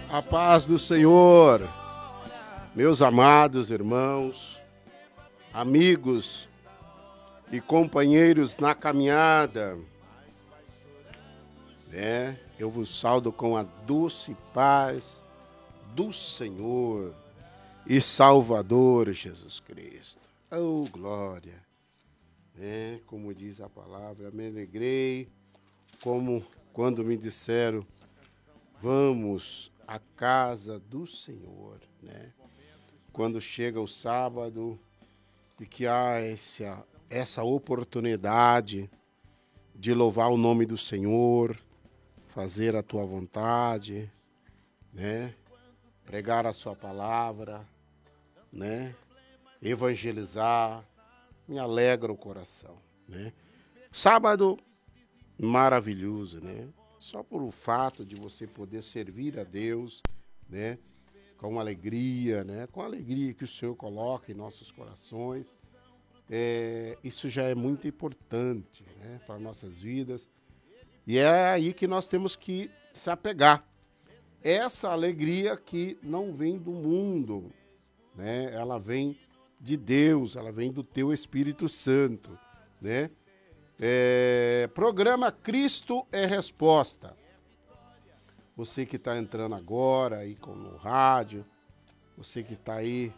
A paz do Senhor, meus amados irmãos, amigos e companheiros na caminhada, eu vos saudo com a doce paz do Senhor e Salvador Jesus Cristo. Oh, glória! Como diz a palavra, me alegrei, como quando me disseram, vamos à casa do Senhor, Quando chega o sábado e que há essa oportunidade de louvar o nome do Senhor, fazer a tua vontade, pregar a sua palavra, evangelizar, me alegra o coração, Sábado maravilhoso, Só por o fato de você poder servir a Deus, com alegria, com a alegria que o Senhor coloca em nossos corações, isso já é muito importante, para nossas vidas, e é aí que nós temos que se apegar. Essa alegria que não vem do mundo, ela vem de Deus, ela vem do teu Espírito Santo, Programa Cristo é Resposta. Você que está entrando agora aí no rádio, você que está aí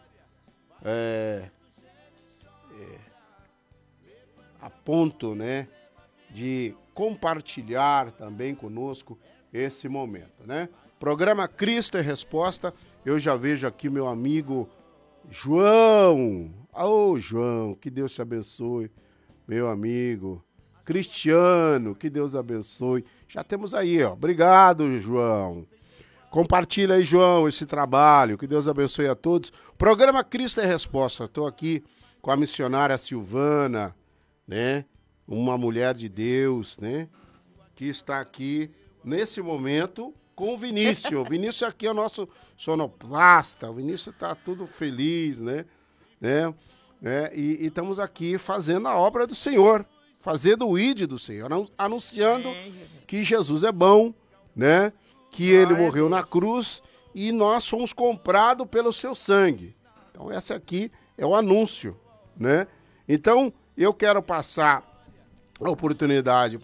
a ponto, de compartilhar também conosco esse momento, Programa Cristo é Resposta. Eu já vejo aqui meu amigo João. Ô, João, que Deus te abençoe, meu amigo. Cristiano, que Deus abençoe. Já temos aí, ó. Obrigado, João. Compartilha aí, João, esse trabalho. Que Deus abençoe a todos. Programa Cristo é Resposta. Estou aqui com a missionária Silvana, Uma mulher de Deus, Que está aqui nesse momento com o Vinícius. O Vinícius aqui é o nosso sonoplasta. O Vinícius está tudo feliz, E estamos aqui fazendo a obra do Senhor. Fazendo o ID do Senhor, anunciando que Jesus é bom, Que Ele morreu na cruz e nós fomos comprados pelo seu sangue. Então, esse aqui é o anúncio, Então, eu quero passar a oportunidade